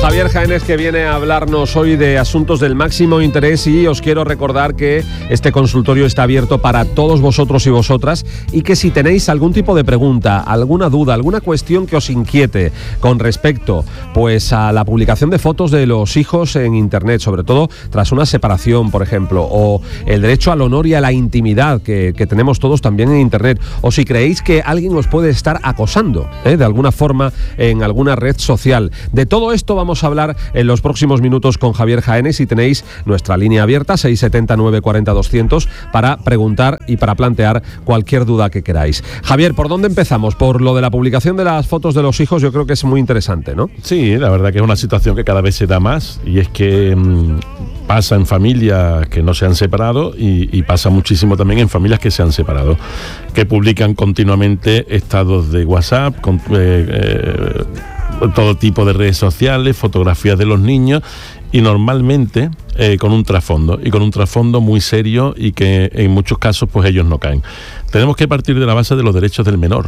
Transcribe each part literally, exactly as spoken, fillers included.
Javier Jaénes, que viene a hablarnos hoy de asuntos del máximo interés, y os quiero recordar que este consultorio está abierto para todos vosotros y vosotras, y que si tenéis algún tipo de pregunta, alguna duda, alguna cuestión que os inquiete con respecto pues a la publicación de fotos de los hijos en internet, sobre todo tras una separación, por ejemplo, o el derecho al honor y a la intimidad que, que tenemos todos también en internet, o si creéis que alguien os puede estar acosando ¿eh? de alguna forma en alguna red social, de todo esto vamos a hablar en los próximos minutos con Javier Jaénes, y tenéis nuestra línea abierta seis setenta, nueve cuarenta, doscientos para preguntar y para plantear cualquier duda que queráis. Javier, ¿por dónde empezamos? Por lo de la publicación de las fotos de los hijos, yo creo que es muy interesante, ¿no? Sí, la verdad que es una situación que cada vez se da más, y es que mmm, pasa en familias que no se han separado y, y pasa muchísimo también en familias que se han separado, que publican continuamente estados de WhatsApp, con, eh, eh, todo tipo de redes sociales, fotografías de los niños, y normalmente eh, con un trasfondo, y con un trasfondo muy serio, y que en muchos casos pues ellos no caen. Tenemos que partir de la base de los derechos del menor.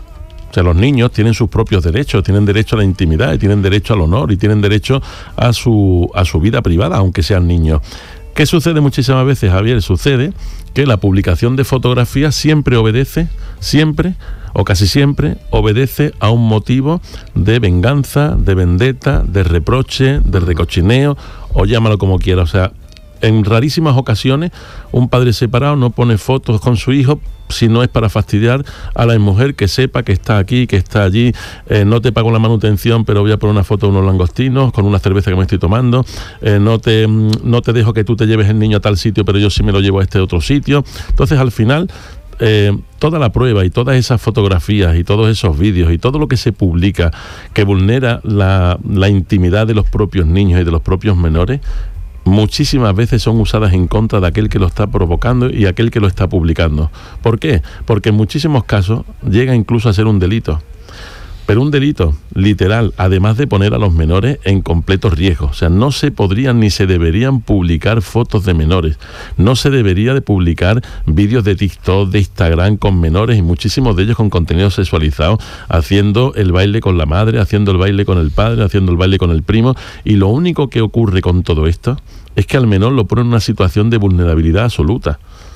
O sea, los niños tienen sus propios derechos, tienen derecho a la intimidad, y tienen derecho al honor, y tienen derecho a su, a su vida privada, aunque sean niños. ¿Qué sucede muchísimas veces, Javier? Sucede que la publicación de fotografías siempre obedece, siempre, o casi siempre, obedece a un motivo de venganza, de vendetta, de reproche, de recochineo, o llámalo como quiera. O sea, en rarísimas ocasiones un padre separado no pone fotos con su hijo si no es para fastidiar a la mujer, que sepa que está aquí, que está allí, eh, no te pago la manutención, pero voy a poner una foto de unos langostinos con una cerveza que me estoy tomando, eh, no, te, no te dejo que tú te lleves el niño a tal sitio, pero yo sí me lo llevo a este otro sitio. Entonces, al final, eh, toda la prueba y todas esas fotografías y todos esos vídeos y todo lo que se publica que vulnera la, la intimidad de los propios niños y de los propios menores, muchísimas veces son usadas en contra de aquel que lo está provocando y aquel que lo está publicando. ¿Por qué? Porque en muchísimos casos llega incluso a ser un delito. Pero un delito literal, además de poner a los menores en completo riesgo. O sea, no se podrían ni se deberían publicar fotos de menores. No se debería de publicar vídeos de TikTok, de Instagram con menores, y muchísimos de ellos con contenido sexualizado, haciendo el baile con la madre, haciendo el baile con el padre, haciendo el baile con el primo. Y lo único que ocurre con todo esto es que al menor lo pone en una situación de vulnerabilidad absoluta.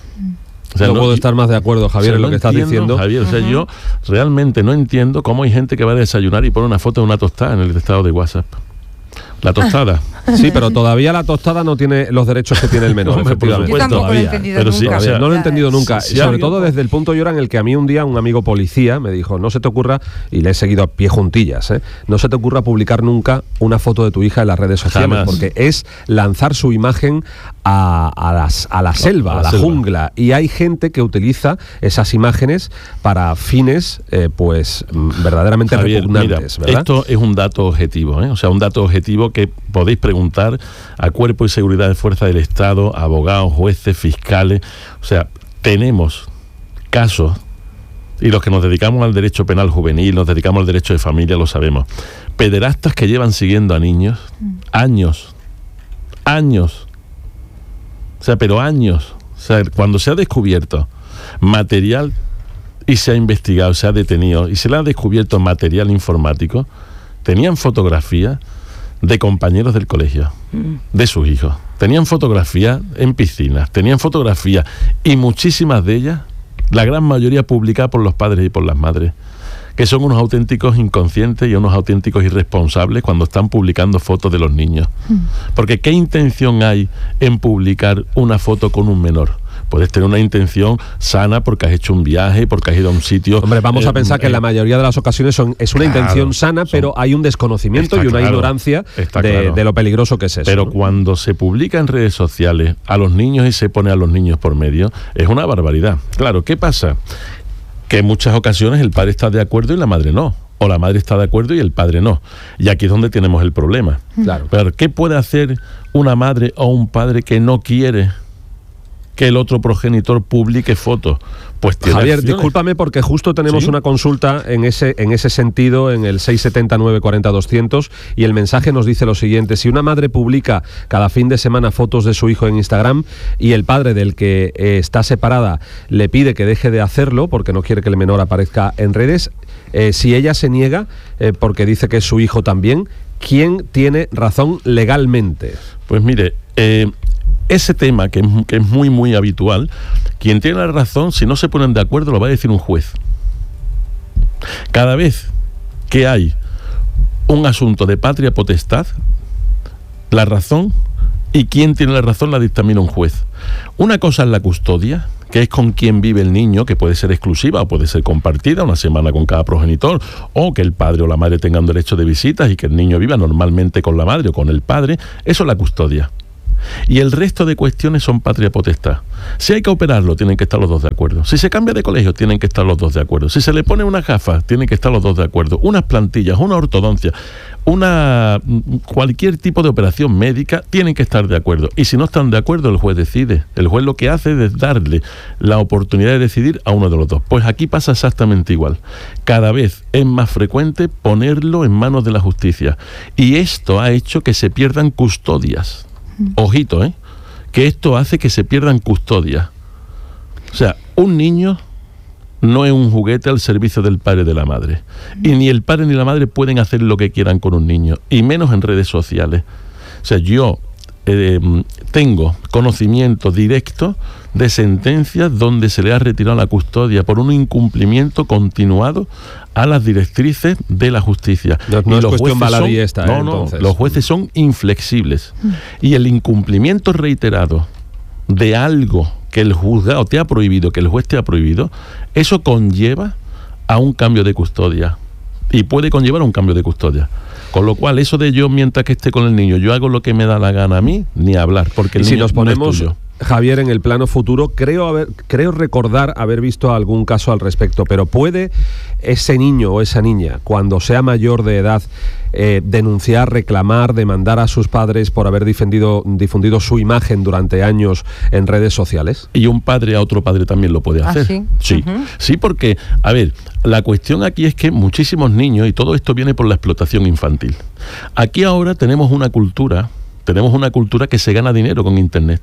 O sea, no, no puedo estar más de acuerdo, Javier, o sea, en lo no que estás entiendo, diciendo. Javier, o sea, uh-huh. yo realmente no entiendo cómo hay gente que va a desayunar y pone una foto de una tostada en el estado de WhatsApp. La tostada. Sí, pero todavía la tostada no tiene los derechos que tiene el menor, Hombre, efectivamente. Yo tampoco todavía. lo he entendido Pero nunca. sí, o sea, no lo he entendido nunca. Sí, y sobre sí, todo desde el punto, Llora, en el que a mí un día un amigo policía me dijo: no se te ocurra, y le he seguido a pie juntillas, ¿eh? no se te ocurra publicar nunca una foto de tu hija en las redes sociales, Jamás. porque es lanzar su imagen a, a, las, a la selva, a la, a la selva. jungla. Y hay gente que utiliza esas imágenes para fines eh, pues verdaderamente Javier, repugnantes, mira, ¿verdad? Esto es un dato objetivo, ¿eh? O sea, un dato objetivo que podéis preguntar a Cuerpo y Seguridad de Fuerza del Estado, abogados, jueces, fiscales. O sea, tenemos casos, y los que nos dedicamos al derecho penal juvenil, nos dedicamos al derecho de familia, lo sabemos. Pederastas que llevan siguiendo a niños años, años, o sea, pero años. O sea, cuando se ha descubierto material y se ha investigado, se ha detenido y se le ha descubierto material informático, tenían fotografías de compañeros del colegio, de sus hijos. Tenían fotografías en piscinas, tenían fotografías, y muchísimas de ellas, la gran mayoría publicadas por los padres y por las madres, que son unos auténticos inconscientes y unos auténticos irresponsables cuando están publicando fotos de los niños. Porque ¿qué intención hay en publicar una foto con un menor? Puedes tener una intención sana porque has hecho un viaje, porque has ido a un sitio... Hombre, vamos eh, a pensar que en la mayoría de las ocasiones son, es una claro, intención sana, son, pero hay un desconocimiento y una claro, ignorancia de, claro. de lo peligroso que es eso. Pero ¿no? cuando se publica en redes sociales a los niños y se pone a los niños por medio, es una barbaridad. Claro, ¿qué pasa? Que en muchas ocasiones el padre está de acuerdo y la madre no. O la madre está de acuerdo y el padre no. Y aquí es donde tenemos el problema. Claro. Pero ¿qué puede hacer una madre o un padre que no quiere que el otro progenitor publique fotos? Pues Javier, acciones. Discúlpame, porque justo tenemos ¿Sí? una consulta en ese, en ese sentido en el seis setenta, nueve cuarenta, doscientos, y el mensaje nos dice lo siguiente: si una madre publica cada fin de semana fotos de su hijo en Instagram y el padre del que eh, está separada le pide que deje de hacerlo porque no quiere que el menor aparezca en redes, eh, si ella se niega eh, porque dice que es su hijo también, ¿quién tiene razón legalmente? Pues mire, eh, ese tema que es, que es muy, muy habitual, quien tiene la razón, si no se ponen de acuerdo, lo va a decir un juez. Cada vez que hay un asunto de patria potestad, la razón y quién tiene la razón la dictamina un juez. Una cosa es la custodia, que es con quién vive el niño, que puede ser exclusiva o puede ser compartida, una semana con cada progenitor, o que el padre o la madre tengan derecho de visitas y que el niño viva normalmente con la madre o con el padre. Eso es la custodia. Y el resto de cuestiones son patria potestad. Si hay que operarlo, tienen que estar los dos de acuerdo. Si se cambia de colegio, tienen que estar los dos de acuerdo. Si se le pone unas gafas, tienen que estar los dos de acuerdo. Unas plantillas, una ortodoncia, una cualquier tipo de operación médica, tienen que estar de acuerdo. Y si no están de acuerdo, el juez decide. El juez lo que hace es darle la oportunidad de decidir a uno de los dos. Pues aquí pasa exactamente igual. Cada vez es más frecuente ponerlo en manos de la justicia. Y esto ha hecho que se pierdan custodias. Ojito, ¿eh? Que esto hace que se pierdan custodias. O sea, un niño no es un juguete al servicio del padre y de la madre. Y ni el padre ni la madre pueden hacer lo que quieran con un niño, y menos en redes sociales. O sea, yo eh, tengo conocimiento directo de sentencias donde se le ha retirado la custodia por un incumplimiento continuado a las directrices de la justicia. No, no y es los cuestión jueces baladí son, esta, no, ¿eh? no, Entonces. los jueces son inflexibles. Mm. Y el incumplimiento reiterado de algo que el juzgado te ha prohibido, que el juez te ha prohibido, eso conlleva a un cambio de custodia. Y puede conllevar a un cambio de custodia. Con lo cual, eso de yo, mientras que esté con el niño, yo hago lo que me da la gana a mí, ni hablar, porque el y niño si nos ponemos, no es tuyo. Javier, en el plano futuro, creo, haber, creo recordar haber visto algún caso al respecto, pero ¿puede ese niño o esa niña, cuando sea mayor de edad, eh, denunciar, reclamar, demandar a sus padres por haber difundido, difundido su imagen durante años en redes sociales? Y un padre a otro padre también lo puede hacer. ¿Ah, sí? Sí, uh-huh. Sí, porque, a ver, la cuestión aquí es que muchísimos niños, y todo esto viene por la explotación infantil. Aquí ahora tenemos una cultura, tenemos una cultura que se gana dinero con Internet.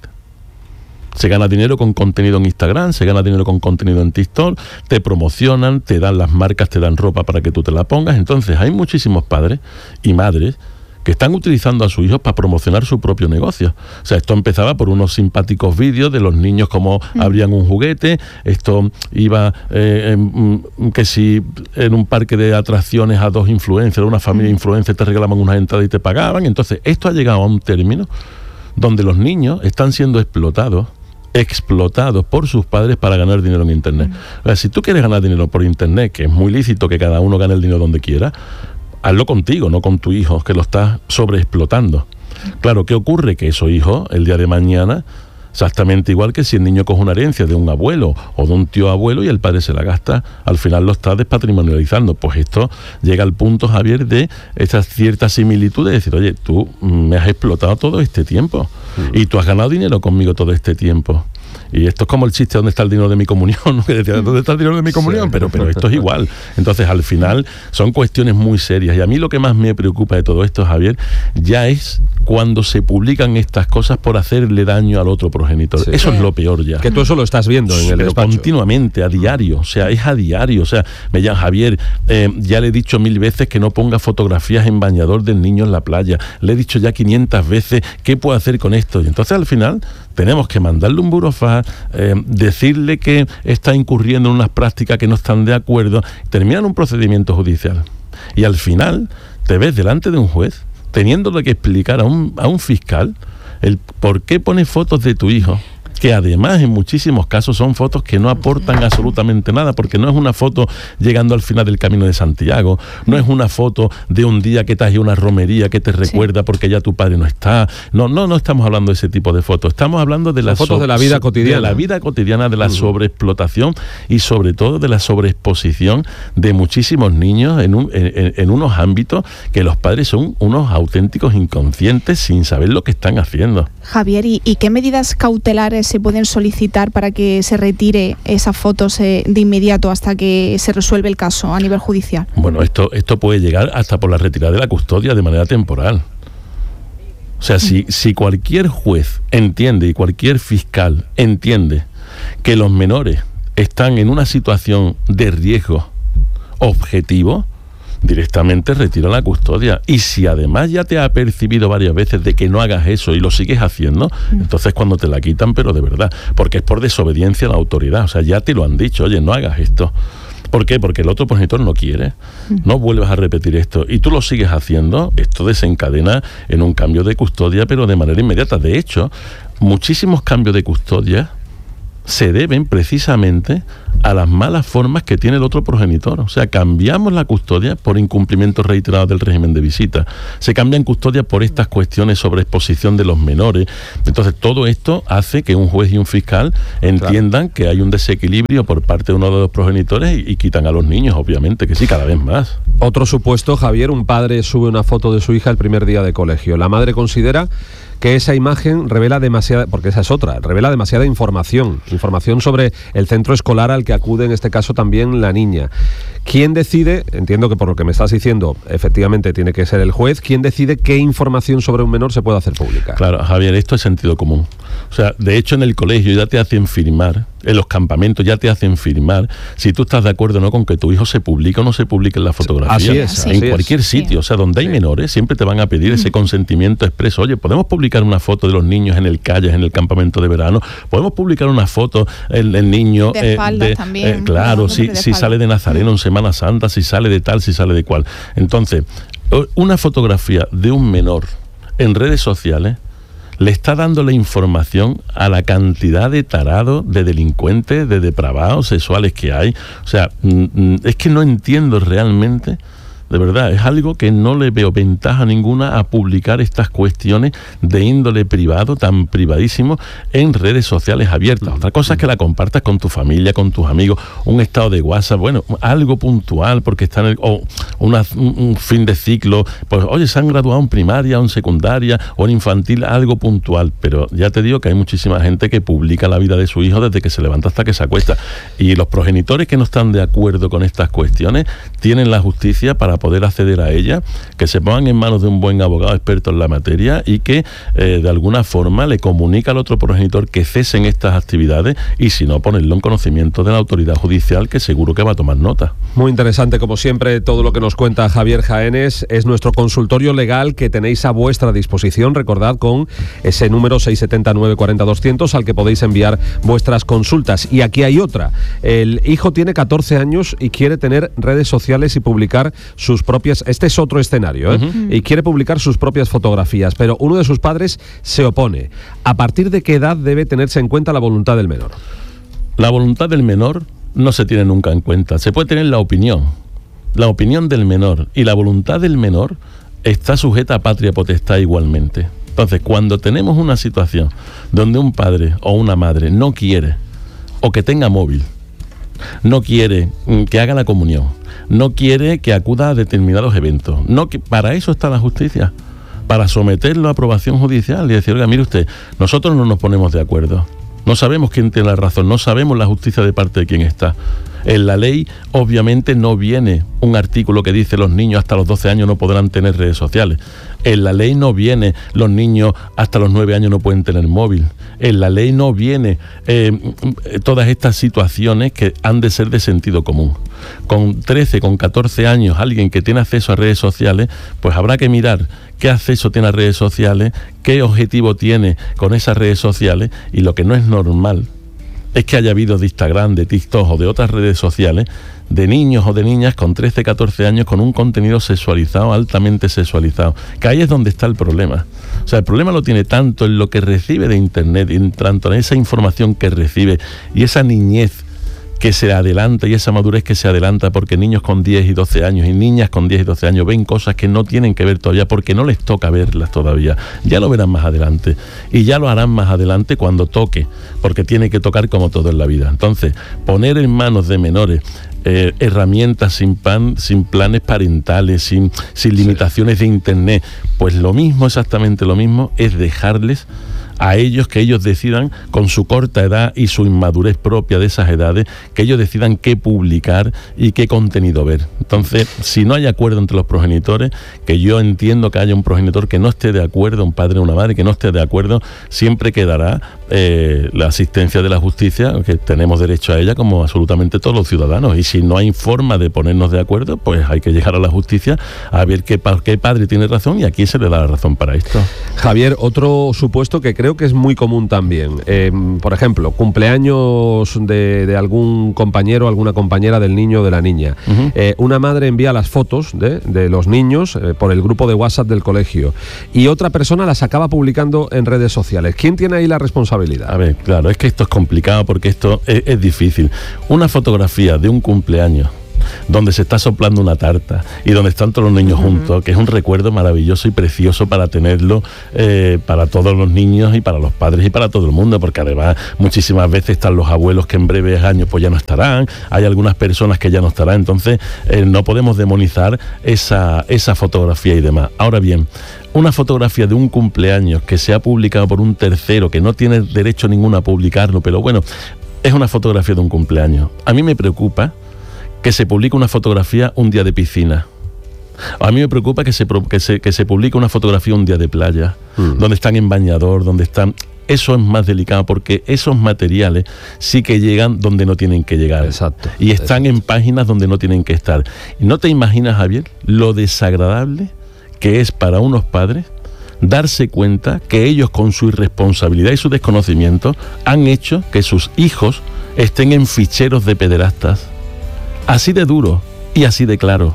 Se gana dinero con contenido en Instagram, se gana dinero con contenido en TikTok, te promocionan, te dan las marcas, te dan ropa para que tú te la pongas. Entonces hay muchísimos padres y madres que están utilizando a sus hijos para promocionar su propio negocio. O sea, esto empezaba por unos simpáticos vídeos de los niños como mm. abrían un juguete, esto iba eh, en, que si en un parque de atracciones a dos influencers, una familia de influencers te regalaban unas entradas y te pagaban. Entonces esto ha llegado a un término donde los niños están siendo explotados explotados por sus padres para ganar dinero en Internet. Mm. O sea, si tú quieres ganar dinero por Internet, que es muy lícito que cada uno gane el dinero donde quiera, hazlo contigo, no con tu hijo, que lo estás sobreexplotando. Claro, ¿qué ocurre? Que esos hijos, el día de mañana, exactamente igual que si el niño coge una herencia de un abuelo o de un tío abuelo y el padre se la gasta, al final lo está despatrimonializando. Pues esto llega al punto, Javier, de esta cierta similitud de decir, oye, tú me has explotado todo este tiempo mm. y tú has ganado dinero conmigo todo este tiempo. Y esto es como el chiste, ¿dónde está el dinero de mi comunión? ¿No? Que decía, ¿dónde está el dinero de mi comunión? Sí. Pero, pero esto es igual. Entonces, al final, son cuestiones muy serias. Y a mí lo que más me preocupa de todo esto, Javier, ya es cuando se publican estas cosas por hacerle daño al otro progenitor. Sí. Eso es lo peor ya. Que tú eso lo estás viendo en el pero despacho. Continuamente, a diario. O sea, es a diario. O sea, me llaman, Javier, eh, ya le he dicho mil veces que no ponga fotografías en bañador del niño en la playa. Le he dicho ya quinientas veces qué puedo hacer con esto. Y entonces, al final, tenemos que mandarle un burofax, eh, decirle que está incurriendo en unas prácticas que no están de acuerdo, terminan un procedimiento judicial. Y al final te ves delante de un juez teniéndole que explicar a un, a un fiscal el por qué pone fotos de tu hijo, que además en muchísimos casos son fotos que no aportan absolutamente nada, porque no es una foto llegando al final del Camino de Santiago, no es una foto de un día que te has ido a una romería que te recuerda sí. porque ya tu padre no está. No, no, no estamos hablando de ese tipo de fotos, estamos hablando de las fotos so- de la vida cotidiana. De la vida cotidiana, de la uh-huh. sobreexplotación y sobre todo de la sobreexposición de muchísimos niños en, un, en, en unos ámbitos que los padres son unos auténticos inconscientes sin saber lo que están haciendo. Javier, ¿y, y qué medidas cautelares se pueden solicitar para que se retire esas fotos eh, de inmediato hasta que se resuelve el caso a nivel judicial? Bueno, esto, esto puede llegar hasta por la retirada de la custodia de manera temporal. O sea, si, si cualquier juez entiende y cualquier fiscal entiende que los menores están en una situación de riesgo objetivo, directamente retira la custodia. Y si además ya te ha percibido varias veces de que no hagas eso y lo sigues haciendo, mm. entonces cuando te la quitan, pero de verdad, porque es por desobediencia a la autoridad, o sea, ya te lo han dicho, oye, no hagas esto. ¿Por qué? Porque el otro progenitor no quiere, no vuelvas a repetir esto y tú lo sigues haciendo, esto desencadena en un cambio de custodia, pero de manera inmediata. De hecho, muchísimos cambios de custodia se deben precisamente a las malas formas que tiene el otro progenitor. O sea, cambiamos la custodia por incumplimientos reiterados del régimen de visita. Se cambia en custodia por estas cuestiones sobre exposición de los menores. Entonces, todo esto hace que un juez y un fiscal entiendan claro. que hay un desequilibrio por parte de uno de los progenitores y, y quitan a los niños, obviamente, que sí, cada vez más. Otro supuesto, Javier, un padre sube una foto de su hija el primer día de colegio. La madre considera que esa imagen revela demasiada, porque esa es otra, revela demasiada información, información sobre el centro escolar al que acude en este caso también la niña. ¿Quién decide? Entiendo que por lo que me estás diciendo, efectivamente tiene que ser el juez. ¿Quién decide qué información sobre un menor se puede hacer pública? Claro, Javier, esto es sentido común. O sea, de hecho en el colegio ya te hacen firmar, en los campamentos ya te hacen firmar si tú estás de acuerdo o no con que tu hijo se publique o no se publique en la fotografía. Así es. En así cualquier es. sitio, o sea, donde hay sí. menores, siempre te van a pedir ese consentimiento expreso. Oye, ¿podemos publicar una foto de los niños en el Calles, en el campamento de verano? ¿Podemos publicar una foto el, el niño de espaldas eh, de, también? Eh, claro, si, si sale de Nazareno en Semana Santa, si sale de tal, si sale de cual. Entonces, una fotografía de un menor en redes sociales le está dando la información a la cantidad de tarados, de delincuentes, de depravados sexuales que hay. O sea, es que no entiendo realmente, de verdad, es algo que no le veo ventaja ninguna a publicar estas cuestiones de índole privado, tan privadísimo, en redes sociales abiertas. Otra cosa es que la compartas con tu familia, con tus amigos, un estado de WhatsApp, bueno, algo puntual, porque está en el, o una, un, un fin de ciclo, pues oye, se han graduado en primaria, o en secundaria, o en infantil, algo puntual, pero ya te digo que hay muchísima gente que publica la vida de su hijo desde que se levanta hasta que se acuesta, y los progenitores que no están de acuerdo con estas cuestiones tienen la justicia para poder acceder a ella, que se pongan en manos de un buen abogado experto en la materia y que eh, de alguna forma le comunica al otro progenitor que cesen estas actividades y si no, ponerlo en conocimiento de la autoridad judicial, que seguro que va a tomar nota. Muy interesante, como siempre, todo lo que nos cuenta Javier Jaénes. Es nuestro consultorio legal que tenéis a vuestra disposición, recordad, con ese número seis siete nueve cuatro cero doscientos al que podéis enviar vuestras consultas. Y aquí hay otra. El hijo tiene catorce años y quiere tener redes sociales y publicar sus propias, este es otro escenario, ¿eh? Uh-huh. Y quiere publicar sus propias fotografías, pero uno de sus padres se opone. ¿A partir de qué edad debe tenerse en cuenta la voluntad del menor? La voluntad del menor no se tiene nunca en cuenta. Se puede tener la opinión, la opinión del menor, y la voluntad del menor está sujeta a patria potestad igualmente. Entonces, cuando tenemos una situación donde un padre o una madre no quiere, o que tenga móvil, no quiere que haga la comunión, no quiere que acuda a determinados eventos, no, que para eso está la justicia, para someterlo a aprobación judicial y decir, oiga, mire usted, nosotros no nos ponemos de acuerdo, no sabemos quién tiene la razón, no sabemos la justicia de parte de quién está. En la ley, obviamente, no viene un artículo que dice los niños hasta los doce años no podrán tener redes sociales. En la ley no viene los niños hasta los nueve años no pueden tener móvil. En la ley no viene eh, todas estas situaciones que han de ser de sentido común. Con trece, con catorce años, alguien que tiene acceso a redes sociales, pues habrá que mirar qué acceso tiene a redes sociales, qué objetivo tiene con esas redes sociales, y lo que no es normal es que haya habido de Instagram, de TikTok o de otras redes sociales de niños o de niñas con trece, catorce años con un contenido sexualizado, altamente sexualizado, que ahí es donde está el problema. O sea, el problema lo tiene tanto en lo que recibe de internet, en tanto en esa información que recibe y esa niñez que se adelanta y esa madurez que se adelanta, porque niños con diez y doce años y niñas con diez y doce años ven cosas que no tienen que ver todavía porque no les toca verlas todavía. Ya lo verán más adelante y ya lo harán más adelante cuando toque, porque tiene que tocar como todo en la vida. Entonces, poner en manos de menores Eh, herramientas sin pan, sin planes parentales, sin, sin limitaciones de internet, pues lo mismo, exactamente lo mismo, es dejarles a ellos, que ellos decidan, con su corta edad y su inmadurez propia de esas edades, que ellos decidan qué publicar y qué contenido ver. Entonces, si no hay acuerdo entre los progenitores, que yo entiendo que haya un progenitor que no esté de acuerdo, un padre o una madre que no esté de acuerdo, siempre quedará eh, la asistencia de la justicia, que tenemos derecho a ella como absolutamente todos los ciudadanos. Y si no hay forma de ponernos de acuerdo, pues hay que llegar a la justicia a ver qué, qué padre tiene razón y a quién se le da la razón para esto. Javier, otro supuesto que creo que es muy común también. Eh, por ejemplo, cumpleaños de, de algún compañero, alguna compañera del niño o de la niña. Uh-huh. Eh, una madre envía las fotos de, de los niños eh, por el grupo de WhatsApp del colegio y otra persona las acaba publicando en redes sociales. ¿Quién tiene ahí la responsabilidad? A ver, claro, es que esto es complicado porque esto es, es difícil. Una fotografía de un cumpleaños donde se está soplando una tarta y donde están todos los niños uh-huh. juntos, que es un recuerdo maravilloso y precioso para tenerlo eh, para todos los niños y para los padres y para todo el mundo, porque además muchísimas veces están los abuelos que en breves años pues ya no estarán, hay algunas personas que ya no estarán, entonces eh, no podemos demonizar esa, esa fotografía y demás. Ahora bien, una fotografía de un cumpleaños que se ha publicado por un tercero que no tiene derecho ninguno a publicarlo, pero bueno, es una fotografía de un cumpleaños. A mí me preocupa que se publique una fotografía un día de piscina. A mí me preocupa que se, que se, que se publique una fotografía un día de playa, mm. donde están en bañador, donde están... Eso es más delicado porque esos materiales sí que llegan donde no tienen que llegar. Exacto. Y están Exacto. en páginas donde no tienen que estar. ¿Y no te imaginas, Javier, lo desagradable que es para unos padres darse cuenta que ellos, con su irresponsabilidad y su desconocimiento, han hecho que sus hijos estén en ficheros de pederastas? Así de duro y así de claro.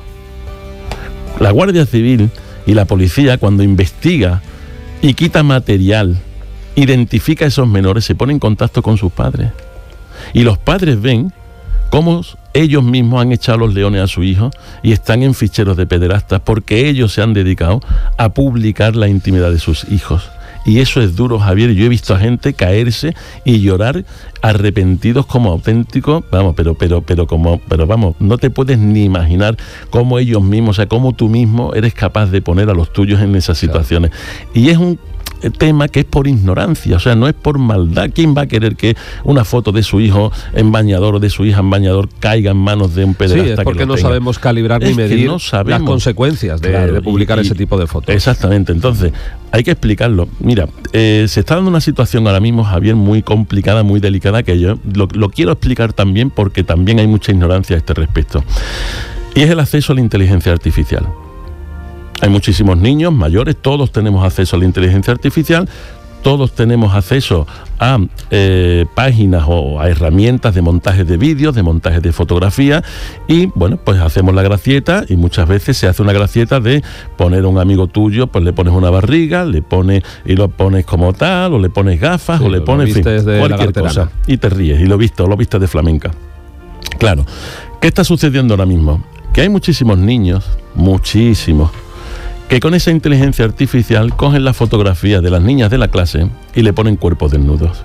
La Guardia Civil y la policía, cuando investiga y quita material, identifica a esos menores, se pone en contacto con sus padres. Y los padres ven cómo ellos mismos han echado los leones a su hijo y están en ficheros de pederastas porque ellos se han dedicado a publicar la intimidad de sus hijos. Y eso es duro, Javier. Yo he visto a gente caerse y llorar arrepentidos como auténticos, vamos, pero, pero, pero como, pero vamos, no te puedes ni imaginar cómo ellos mismos, o sea, cómo tú mismo eres capaz de poner a los tuyos en esas situaciones. Claro. Y es un tema que es por ignorancia, o sea, no es por maldad. ¿Quién va a querer que una foto de su hijo en bañador o de su hija en bañador caiga en manos de un pederasta? Sí, es porque que no tenga? sabemos calibrar es ni medir no las consecuencias de, claro, de publicar y, ese tipo de fotos. Exactamente, entonces hay que explicarlo. Mira, eh, se está dando una situación ahora mismo, Javier, muy complicada, muy delicada, que yo lo, lo quiero explicar también porque también hay mucha ignorancia a este respecto. Y es el acceso a la inteligencia artificial. Hay muchísimos niños, mayores, todos tenemos acceso a la inteligencia artificial, todos tenemos acceso a eh, páginas o a herramientas de montaje de vídeos, de montaje de fotografía y, bueno, pues hacemos la gracieta y muchas veces se hace una gracieta de poner a un amigo tuyo, pues le pones una barriga, le pones y lo pones como tal, o le pones gafas, sí, o le pones, en fin, cualquier cosa y te ríes y lo viste o lo viste de flamenca. Claro, ¿qué está sucediendo ahora mismo? Que hay muchísimos niños, muchísimos, que con esa inteligencia artificial cogen las fotografías de las niñas de la clase y le ponen cuerpos desnudos.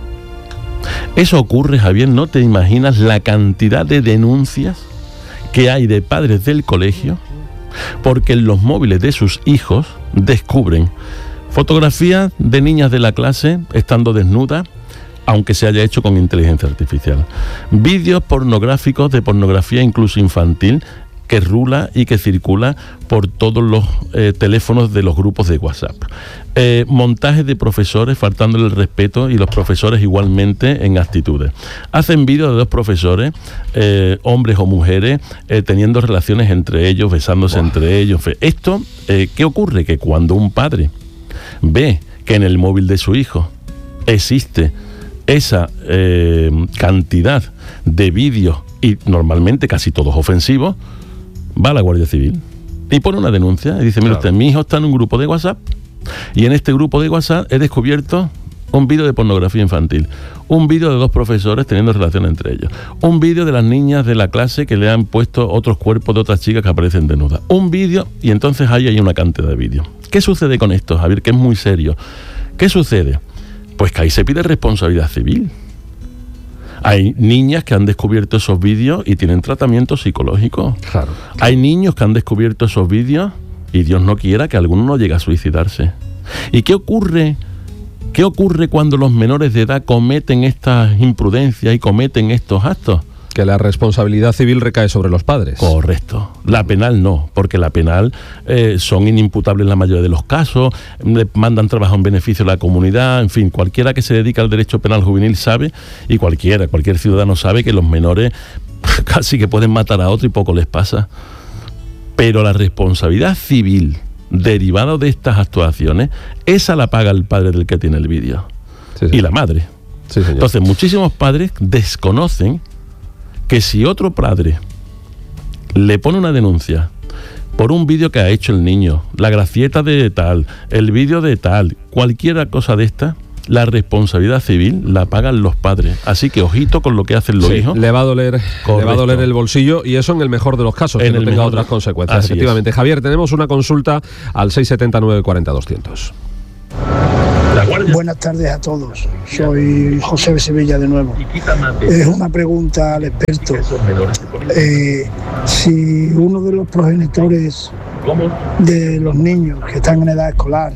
Eso ocurre, Javier, no te imaginas la cantidad de denuncias que hay de padres del colegio porque en los móviles de sus hijos descubren fotografías de niñas de la clase estando desnudas, aunque se haya hecho con inteligencia artificial. Vídeos pornográficos de pornografía incluso infantil que rula y que circula por todos los eh, teléfonos de los grupos de WhatsApp. Eh, montajes de profesores faltándole el respeto y los profesores igualmente en actitudes. Hacen vídeos de dos profesores, eh, hombres o mujeres, eh, teniendo relaciones entre ellos, besándose wow. entre ellos. Esto, eh, ¿qué ocurre? Que cuando un padre ve que en el móvil de su hijo existe esa eh, cantidad de vídeos y normalmente casi todos ofensivos, va a la Guardia Civil y pone una denuncia y dice, mire claro. usted, mi hijo está en un grupo de WhatsApp y en este grupo de WhatsApp he descubierto un vídeo de pornografía infantil, un vídeo de dos profesores teniendo relación entre ellos, un vídeo de las niñas de la clase que le han puesto otros cuerpos de otras chicas que aparecen desnudas, un vídeo, y entonces ahí hay una cantidad de vídeos. ¿Qué sucede con esto, Javier? Que es muy serio. ¿Qué sucede? Pues que ahí se pide responsabilidad civil. Hay niñas que han descubierto esos vídeos y tienen tratamiento psicológico. Claro, claro. Hay niños que han descubierto esos vídeos y Dios no quiera que alguno no llegue a suicidarse. ¿Y qué ocurre ¿Qué ocurre cuando los menores de edad cometen estas imprudencias y cometen estos actos? Que la responsabilidad civil recae sobre los padres. Correcto. La penal no, porque la penal eh, son inimputables en la mayoría de los casos, le mandan trabajo en beneficio de la comunidad, en fin, cualquiera que se dedica al derecho penal juvenil sabe, y cualquiera, cualquier ciudadano sabe que los menores casi que pueden matar a otro y poco les pasa. Pero la responsabilidad civil derivada de estas actuaciones, esa la paga el padre del que tiene el vídeo. Sí, y la madre. Sí, señor. Entonces, muchísimos padres desconocen que si otro padre le pone una denuncia por un vídeo que ha hecho el niño, la gracieta de tal, el vídeo de tal, cualquier cosa de esta, la responsabilidad civil la pagan los padres. Así que ojito con lo que hacen los sí, hijos. Le va a doler, le va a doler el bolsillo, y eso en el mejor de los casos, en que no tenga otras de... consecuencias. Así Efectivamente. Es. Javier, tenemos una consulta al seis siete nueve cuatro cero doscientos. Buenas tardes a todos. Soy José de Sevilla de nuevo. Es una pregunta al experto. Eh, si uno de los progenitores de los niños que están en edad escolar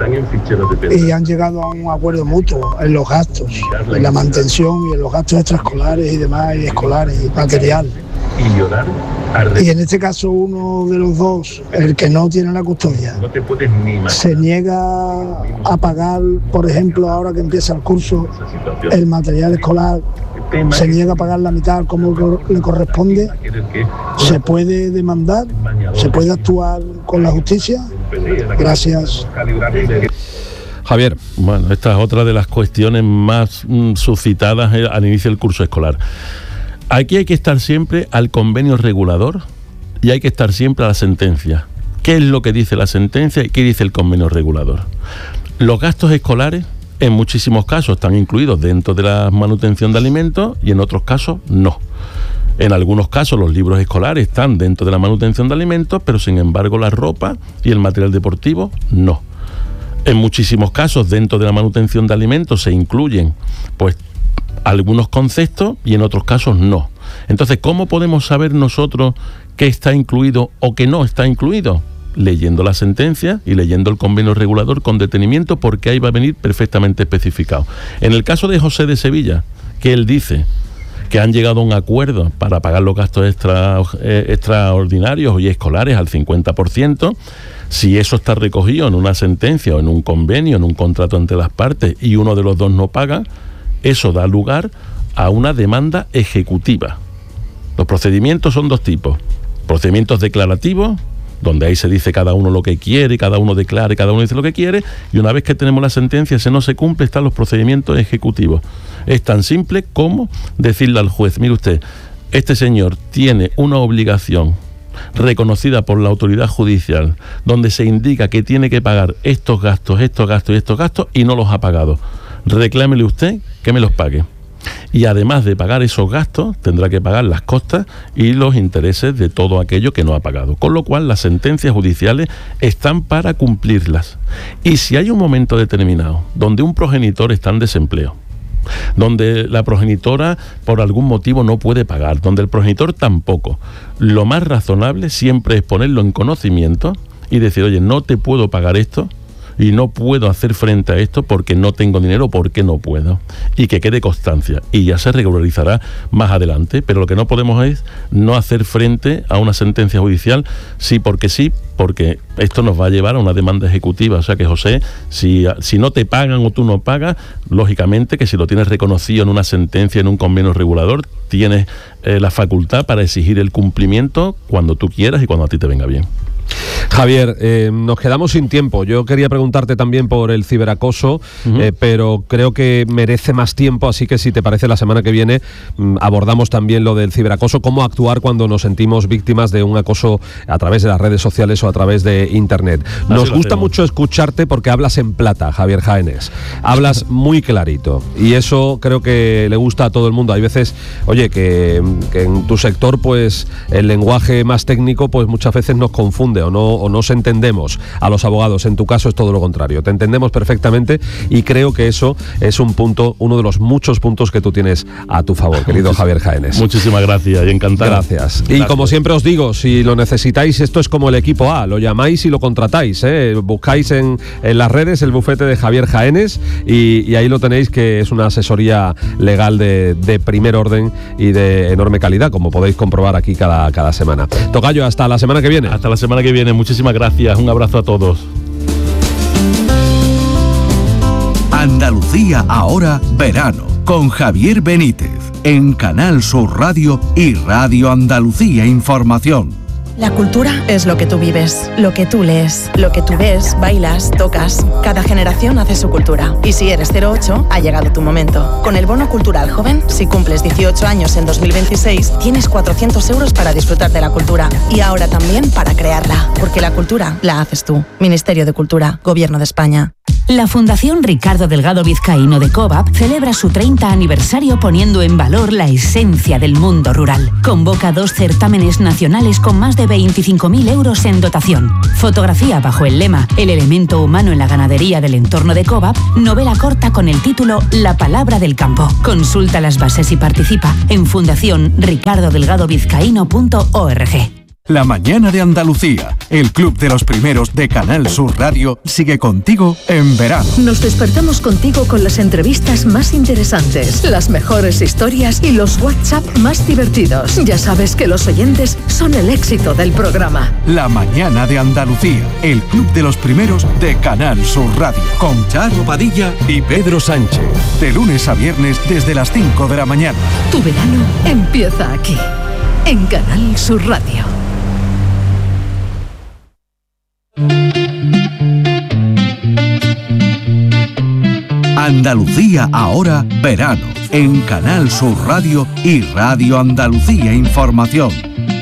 y han llegado a un acuerdo mutuo en los gastos, en la mantención y en los gastos extraescolares y demás, y escolares y material, y en este caso uno de los dos, el que no tiene la custodia, se niega a pagar, por ejemplo, ahora que empieza el curso, el material escolar, se niega a pagar la mitad como le corresponde, ¿se puede demandar? ¿Se puede actuar con la justicia? Gracias. Javier. Bueno, esta es otra de las cuestiones más mm, suscitadas al inicio del curso escolar. Aquí hay que estar siempre al convenio regulador y hay que estar siempre a la sentencia. ¿Qué es lo que dice la sentencia y qué dice el convenio regulador? Los gastos escolares en muchísimos casos están incluidos dentro de la manutención de alimentos y en otros casos no. En algunos casos los libros escolares están dentro de la manutención de alimentos, pero sin embargo la ropa y el material deportivo no. En muchísimos casos dentro de la manutención de alimentos se incluyen pues algunos conceptos y en otros casos no. Entonces, ¿cómo podemos saber nosotros qué está incluido o qué no está incluido? Leyendo la sentencia y leyendo el convenio regulador con detenimiento, porque ahí va a venir perfectamente especificado. En el caso de José de Sevilla, que él dice que han llegado a un acuerdo para pagar los gastos extra, eh, extraordinarios y escolares al cincuenta por ciento, si eso está recogido en una sentencia o en un convenio, en un contrato entre las partes, y uno de los dos no paga, eso da lugar a una demanda ejecutiva. Los procedimientos son dos tipos: procedimientos declarativos, donde ahí se dice cada uno lo que quiere, cada uno declara, cada uno dice lo que quiere, y una vez que tenemos la sentencia, si no se cumple, están los procedimientos ejecutivos. Es tan simple como decirle al juez: mire usted, este señor tiene una obligación reconocida por la autoridad judicial, donde se indica que tiene que pagar estos gastos, estos gastos y estos gastos, y no los ha pagado. Reclámele usted que me los pague. Y además de pagar esos gastos, tendrá que pagar las costas y los intereses de todo aquello que no ha pagado. Con lo cual, las sentencias judiciales están para cumplirlas. Y si hay un momento determinado donde un progenitor está en desempleo, donde la progenitora por algún motivo no puede pagar, donde el progenitor tampoco, lo más razonable siempre es ponerlo en conocimiento y decir: oye, no te puedo pagar esto y no puedo hacer frente a esto porque no tengo dinero, porque no puedo, y que quede constancia, y ya se regularizará más adelante. Pero lo que no podemos es no hacer frente a una sentencia judicial sí porque sí, porque esto nos va a llevar a una demanda ejecutiva. O sea que, José, si, si no te pagan o tú no pagas, lógicamente que si lo tienes reconocido en una sentencia, en un convenio regulador, tienes eh, la facultad para exigir el cumplimiento cuando tú quieras y cuando a ti te venga bien. Javier, eh, nos quedamos sin tiempo. Yo quería preguntarte también por el ciberacoso, uh-huh. eh, pero creo que merece más tiempo, así que si te parece, la semana que viene mm, abordamos también lo del ciberacoso, cómo actuar cuando nos sentimos víctimas de un acoso a través de las redes sociales o a través de internet. Nos gusta hacemos. mucho escucharte porque hablas en plata, Javier Jaénes. Hablas muy clarito y eso creo que le gusta a todo el mundo. Hay veces, oye, que, que en tu sector pues el lenguaje más técnico pues muchas veces nos confunde o no o nos entendemos a los abogados. En tu caso es todo lo contrario, te entendemos perfectamente y creo que eso es un punto, uno de los muchos puntos que tú tienes a tu favor, querido Javier Jaénes. Muchísimas gracias y encantado. Gracias. Y como siempre os digo, si lo necesitáis, esto es como el equipo A, lo llamáis y lo contratáis, ¿eh? Buscáis en, en las redes el bufete de Javier Jaénes y, y ahí lo tenéis, que es una asesoría legal de, de primer orden y de enorme calidad, como podéis comprobar aquí cada, cada semana. Tocayo, hasta la semana que viene. Hasta la semana que viene, muchísimas gracias, un abrazo a todos. Andalucía ahora, verano, con Javier Benítez, en Canal Sur Radio y Radio Andalucía Información. La cultura es lo que tú vives, lo que tú lees, lo que tú ves, bailas, tocas. Cada generación hace su cultura. Y si eres cero ocho, ha llegado tu momento. Con el Bono Cultural Joven, si cumples dieciocho años en dos mil veintiséis, tienes cuatrocientos euros para disfrutar de la cultura. Y ahora también para crearla. Porque la cultura la haces tú. Ministerio de Cultura, Gobierno de España. La Fundación Ricardo Delgado Vizcaíno de COVAP celebra su treinta aniversario poniendo en valor la esencia del mundo rural. Convoca dos certámenes nacionales con más de veinticinco mil euros en dotación. Fotografía bajo el lema El elemento humano en la ganadería del entorno de COVAP, novela corta con el título La palabra del campo. Consulta las bases y participa en fundación ricardo delgado vizcaíno punto org. La mañana de Andalucía, el club de los primeros de Canal Sur Radio, sigue contigo en verano. Nos despertamos contigo con las entrevistas más interesantes, las mejores historias y los WhatsApp más divertidos. Ya sabes que los oyentes son el éxito del programa. La mañana de Andalucía, el club de los primeros de Canal Sur Radio, con Charo Padilla y Pedro Sánchez. De lunes a viernes desde las cinco de la mañana. Tu verano empieza aquí, en Canal Sur Radio. Andalucía ahora, verano, en Canal Sur Radio y Radio Andalucía Información.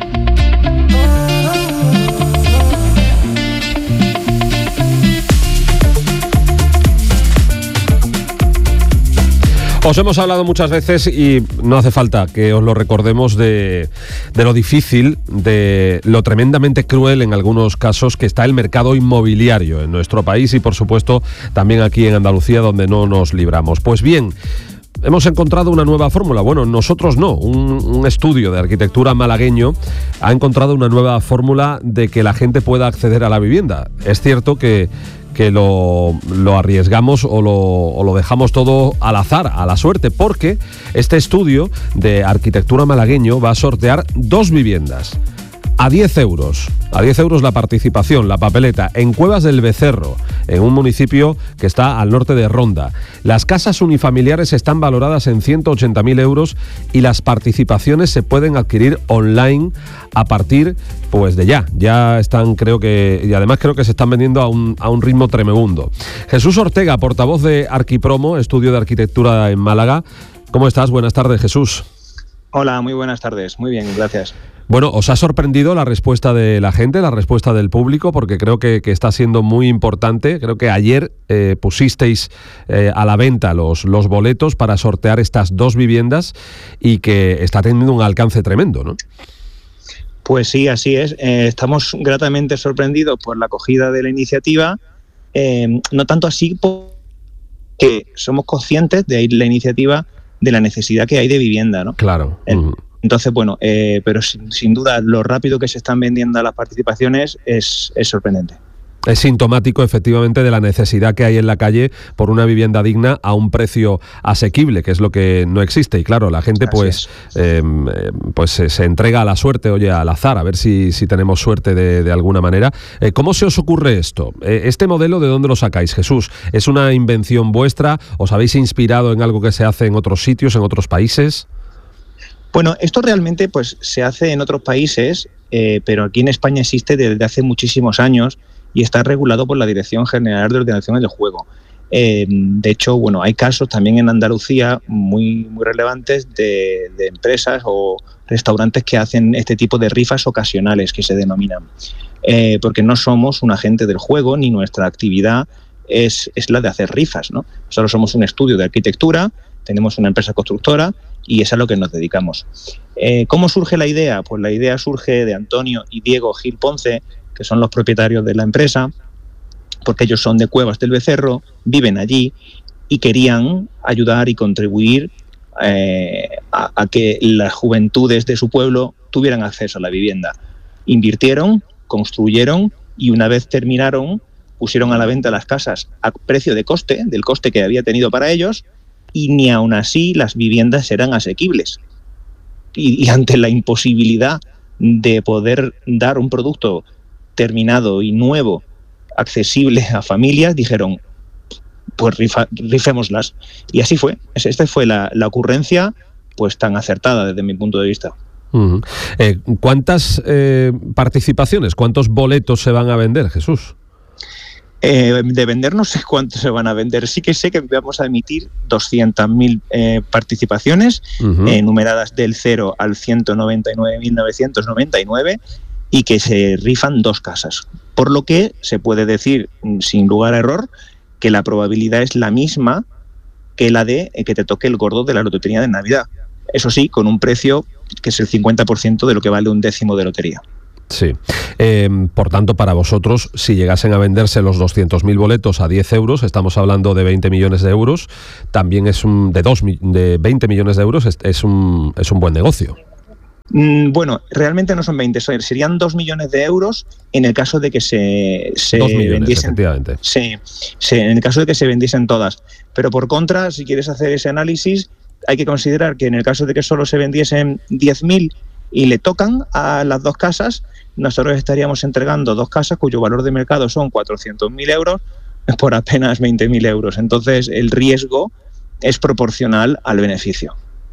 Os hemos hablado muchas veces y no hace falta que os lo recordemos de, de lo difícil, de lo tremendamente cruel en algunos casos que está el mercado inmobiliario en nuestro país y por supuesto también aquí en Andalucía, donde no nos libramos. Pues bien, hemos encontrado una nueva fórmula. Bueno, nosotros no. Un, un estudio de arquitectura malagueño ha encontrado una nueva fórmula de que la gente pueda acceder a la vivienda. Es cierto que que lo, lo arriesgamos o lo, o lo dejamos todo al azar, a la suerte, porque este estudio de arquitectura malagueño va a sortear dos viviendas a diez euros. A diez euros la participación, la papeleta, en Cuevas del Becerro, en un municipio que está al norte de Ronda. Las casas unifamiliares están valoradas en ciento ochenta mil euros y las participaciones se pueden adquirir online a partir pues de ya. Ya están, creo que, y además creo que se están vendiendo a un, a un ritmo tremendo. Jesús Ortega, portavoz de Arquipromo, estudio de arquitectura en Málaga. ¿Cómo estás? Buenas tardes, Jesús. Hola, muy buenas tardes. Muy bien, gracias. Bueno, ¿os ha sorprendido la respuesta de la gente, la respuesta del público? Porque creo que, que está siendo muy importante. Creo que ayer eh, pusisteis eh, a la venta los, los boletos para sortear estas dos viviendas y que está teniendo un alcance tremendo, ¿no? Pues sí, así es. Eh, estamos gratamente sorprendidos por la acogida de la iniciativa. Eh, no tanto así porque somos conscientes de la iniciativa, de la necesidad que hay de vivienda, ¿no? Claro. El, mm. Entonces, bueno, eh, pero sin, sin duda lo rápido que se están vendiendo las participaciones es, es sorprendente. Es sintomático, efectivamente, de la necesidad que hay en la calle por una vivienda digna a un precio asequible, que es lo que no existe. Y claro, la gente pues, eh, pues se, se entrega a la suerte, oye, al azar, a ver si, si tenemos suerte de, de alguna manera. Eh, ¿Cómo se os ocurre esto? Eh, ¿Este modelo de dónde lo sacáis, Jesús? ¿Es una invención vuestra? ¿Os habéis inspirado en algo que se hace en otros sitios, en otros países? Bueno, esto realmente pues se hace en otros países, eh, pero aquí en España existe desde hace muchísimos años y está regulado por la Dirección General de Ordenación del Juego. Eh, de hecho, bueno, hay casos también en Andalucía muy, muy relevantes de, de empresas o restaurantes que hacen este tipo de rifas ocasionales, que se denominan, eh, porque no somos un agente del juego ni nuestra actividad es, es la de hacer rifas, ¿no? Solo somos un estudio de arquitectura, tenemos una empresa constructora y es a lo que nos dedicamos. Eh, ¿Cómo surge la idea? Pues la idea surge de Antonio y Diego Gil Ponce, que son los propietarios de la empresa, porque ellos son de Cuevas del Becerro, viven allí y querían ayudar y contribuir eh, a, a que las juventudes de su pueblo tuvieran acceso a la vivienda. Invirtieron, construyeron y una vez terminaron, pusieron a la venta las casas a precio de coste, del coste que había tenido para ellos, y ni aun así las viviendas eran asequibles. Y, y ante la imposibilidad de poder dar un producto terminado y nuevo, accesible a familias, dijeron, pues rifa, rifémoslas. Y así fue. Esta fue la, la ocurrencia pues tan acertada desde mi punto de vista. Uh-huh. Eh, ¿Cuántas eh, participaciones, cuántos boletos se van a vender, Jesús? Eh, de vender no sé cuántos se van a vender. Sí que sé que vamos a emitir doscientas mil eh, participaciones, uh-huh. eh, numeradas del cero al ciento noventa y nueve mil novecientos noventa y nueve, y que se rifan dos casas. Por lo que se puede decir, sin lugar a error, que la probabilidad es la misma que la de que te toque el gordo de la lotería de Navidad. Eso sí, con un precio que es el cincuenta por ciento de lo que vale un décimo de lotería. Sí. Eh, por tanto, para vosotros, si llegasen a venderse los doscientos mil boletos a diez euros, estamos hablando de veinte millones de euros, también es un de, dos, de veinte millones de euros, es, es, un, es un buen negocio. Mm, bueno, realmente no son veinte, serían dos millones de euros en el caso de que se, se dos millones, vendiesen. Efectivamente. Sí, sí, en el caso de que se vendiesen todas. Pero por contra, si quieres hacer ese análisis, hay que considerar que en el caso de que solo se vendiesen diez mil y le tocan a las dos casas, nosotros estaríamos entregando dos casas cuyo valor de mercado son cuatrocientos mil euros por apenas veinte mil euros. Entonces, el riesgo es proporcional al beneficio.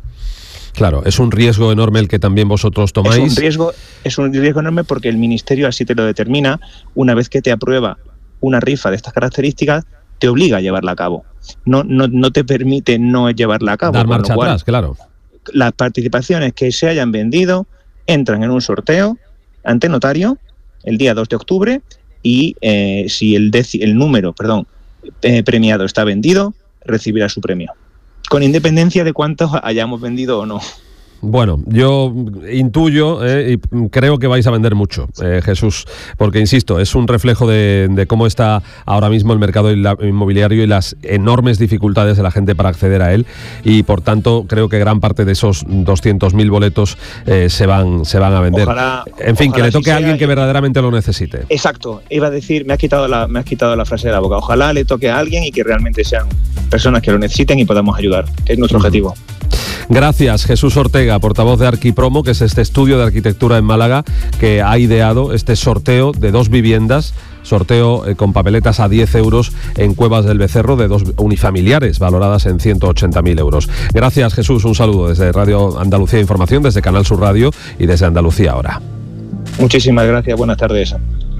Claro, es un riesgo enorme el que también vosotros tomáis. Es un riesgo, es un riesgo enorme porque el Ministerio así te lo determina. Una vez que te aprueba una rifa de estas características, te obliga a llevarla a cabo. No, no, no te permite no llevarla a cabo. Dar marcha atrás, claro. Las participaciones que se hayan vendido entran en un sorteo ante notario el día dos de octubre y eh, si el, deci- el número perdón, eh, premiado está vendido, recibirá su premio, con independencia de cuántos hayamos vendido o no. Bueno, yo intuyo eh, y creo que vais a vender mucho, eh, Jesús, porque insisto, es un reflejo de, de cómo está ahora mismo el mercado inmobiliario y las enormes dificultades de la gente para acceder a él, y por tanto creo que gran parte de esos doscientos mil boletos eh, se van se van a vender. Ojalá, en fin, que le toque si a alguien sea, que verdaderamente lo necesite. Exacto, iba a decir, me has quitado la, me has quitado la frase de la boca. Ojalá le toque a alguien y que realmente sean personas que lo necesiten y podamos ayudar, que es nuestro uh-huh. objetivo. Gracias, Jesús Ortega, portavoz de Arquipromo, que es este estudio de arquitectura en Málaga que ha ideado este sorteo de dos viviendas, sorteo eh, con papeletas a diez euros en Cuevas del Becerro, de dos unifamiliares valoradas en ciento ochenta mil euros. Gracias, Jesús, un saludo desde Radio Andalucía Información, desde Canal Sur Radio y desde Andalucía Ahora. Muchísimas gracias, buenas tardes.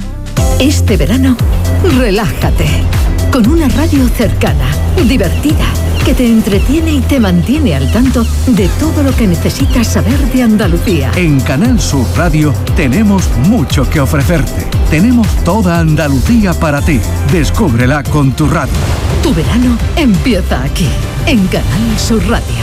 Este verano, relájate con una radio cercana, divertida, que te entretiene y te mantiene al tanto de todo lo que necesitas saber de Andalucía. En Canal Sur Radio tenemos mucho que ofrecerte. Tenemos toda Andalucía para ti. Descúbrela con tu radio. Tu verano empieza aquí, en Canal Sur Radio.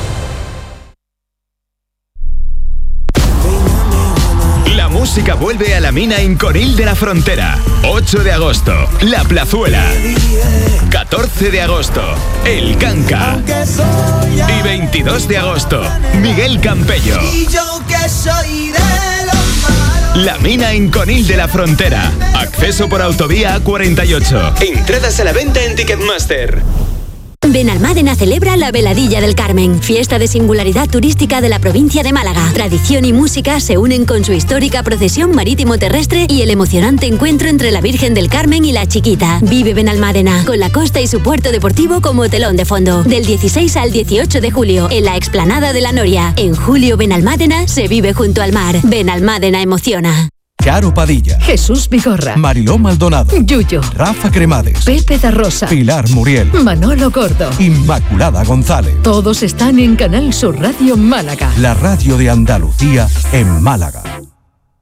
La música vuelve a la Mina en Conil de la Frontera. ocho de agosto, La Plazuela. catorce de agosto, El Canca. Y veintidós de agosto, Miguel Campello. La Mina en Conil de la Frontera. Acceso por autovía A cuarenta y ocho. Entradas a la venta en Ticketmaster. Benalmádena celebra la Veladilla del Carmen, fiesta de singularidad turística de la provincia de Málaga. Tradición y música se unen con su histórica procesión marítimo-terrestre y el emocionante encuentro entre la Virgen del Carmen y la Chiquita. Vive Benalmádena, con la costa y su puerto deportivo como telón de fondo. Del dieciséis al dieciocho de julio, en la explanada de la Noria. En julio, Benalmádena se vive junto al mar. Benalmádena emociona. Charo Padilla, Jesús Vigorra, Mariló Maldonado, Yuyo, Rafa Cremades, Pepe da Rosa, Pilar Muriel, Manolo Gordo, Inmaculada González. Todos están en Canal Sur Radio Málaga. La radio de Andalucía en Málaga.